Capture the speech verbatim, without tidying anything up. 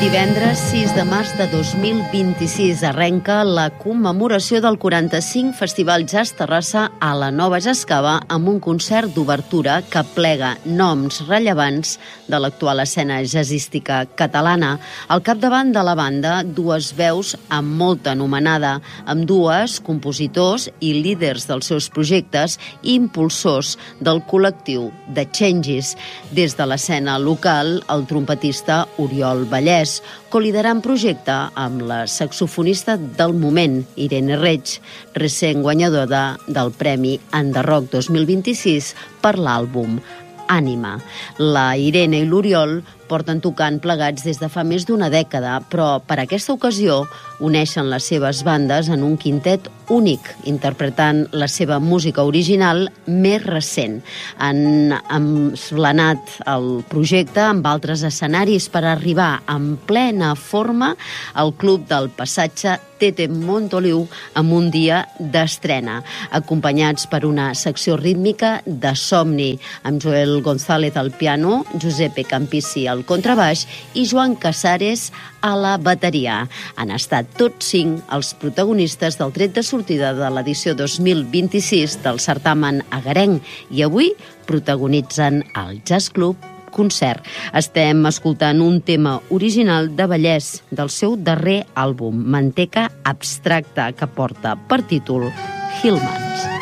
Divendres sis de març de dos mil vint-i-sis arrenca la commemoració del quaranta-cinc Festival Jazz Terrassa a la Nova Jascava amb un concert d'obertura que plega noms rellevants de l'actual escena jazzística catalana. Al capdavant de la banda, dues veus amb molta anomenada, amb dues compositors i líders dels seus projectes i impulsors del col·lectiu The Changes. Des de l'escena local, el trompetista Oriol Vallès, col·liderant projecte amb la saxofonista del moment, Irene Reig, recent guanyadora del Premi Enderrock dos mil vint-i-sis per l'àlbum Ànima. La Irene i l'Oriol porten tocant plegats des de fa més d'una dècada, però per aquesta ocasió uneixen les seves bandes en un quintet únic, interpretant la seva música original més recent. Han emplenat el projecte amb altres escenaris per arribar en plena forma al Club del Passatge Tete Montoliu amb un dia d'estrena, acompanyats per una secció rítmica de somni, amb Joel González al piano, Giuseppe Campissi al contrabaix i Joan Casares a la bateria. Han estat tots cinc els protagonistes del tret de sortida de l'edició dos mil vint-i-sis del certamen agarenc i avui protagonitzen el Jazz Club Concert. Estem escoltant un tema original de Vallès del seu darrer àlbum, Manteca Abstracta, que porta per títol Hillmans.